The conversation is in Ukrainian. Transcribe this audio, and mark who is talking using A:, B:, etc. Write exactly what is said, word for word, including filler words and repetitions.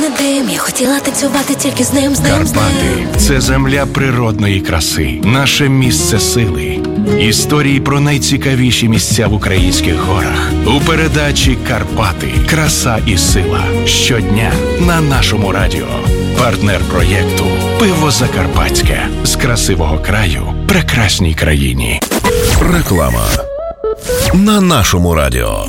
A: не дим, я хотіла танцювати тільки з ним, з ним, з ним.
B: Карпати – це земля природної краси, наше місце сили. Історії про найцікавіші місця в українських горах. У передачі «Карпати. Краса і сила». Щодня на нашому радіо. Партнер проєкту «Пиво Закарпатське». З красивого краю прекрасній країні.
C: Реклама на нашому радіо.